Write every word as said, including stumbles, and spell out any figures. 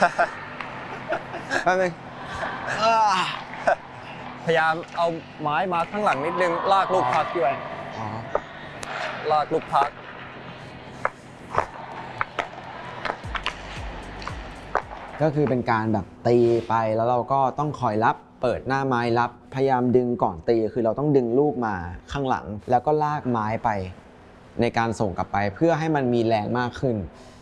แป๊บนึงพยายามเอาไม้มาข้างหลังนิดนึงลากลูกพักด้วยลากลูกพักก็คือเป็นการแบบตีไปแล้วเราก็ต้องคอยรับเปิดหน้าไม้รับพยายามดึงก่อนตีคือเราต้องดึงลูกมาข้างหลังแล้วก็ลากไม้ไปในการส่งกลับไปเพื่อให้มันมีแรงมากขึ้น